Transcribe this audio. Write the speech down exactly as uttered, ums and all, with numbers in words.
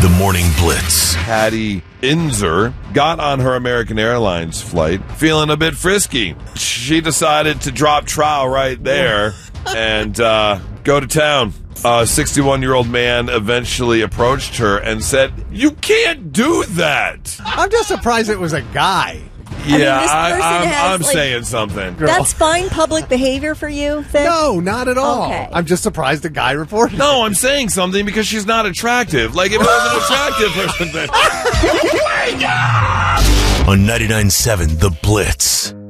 The Morning Blitz. Patty Inzer got on her American Airlines flight feeling a bit frisky. She decided to drop trowel right there and uh, go to town. A sixty-one-year-old man eventually approached her and said, "You can't do that." I'm just surprised it was a guy. Yeah, mean, this I, person I'm, has, I'm like- saying something. That's fine public behavior for you, then? No, not at all. Okay. I'm just surprised a guy reported. No, I'm saying something because she's not attractive. Like, if it was an attractive person, then... On ninety-nine point seven The Blitz.